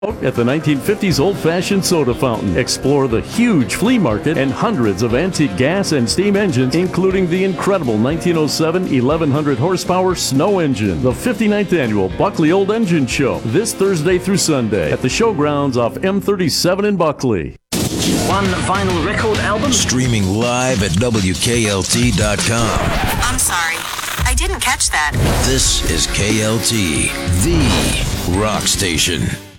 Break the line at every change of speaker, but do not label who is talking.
At the 1950s old-fashioned soda fountain, explore the huge flea market and hundreds of antique gas and steam engines, including the incredible 1907 1100 horsepower Snow engine. The 59th annual Buckley Old Engine Show, this Thursday through Sunday at the showgrounds off M37 in Buckley.
One vinyl record album?
Streaming live at WKLT.com.
I'm sorry, I didn't catch that.
This is KLT, the rock station.